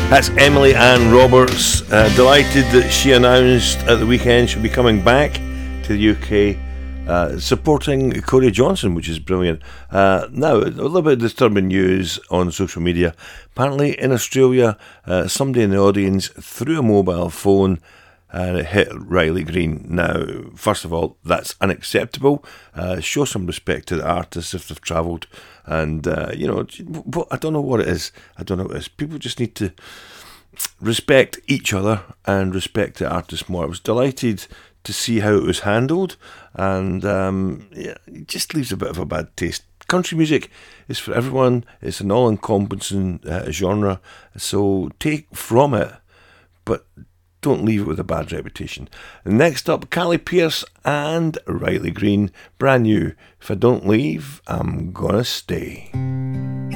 That's Emily Ann Roberts. Delighted that she announced at the weekend she'll be coming back to the UK, supporting Corey Johnson, which is brilliant. Now, a little bit of disturbing news on social media. Apparently, in Australia, somebody in the audience threw a mobile phone and it hit Riley Green. Now, first of all, that's unacceptable. Show some respect to the artists if they've travelled. And, I don't know what it is. I don't know what it is. People just need to respect each other and respect the artist more. I was delighted to see how it was handled. And, it just leaves a bit of a bad taste. Country music is for everyone. It's an all-encompassing genre. So take from it, but don't leave it with a bad reputation. Next up, Callie Pearce and Riley Green. Brand new. If I don't leave, I'm gonna stay.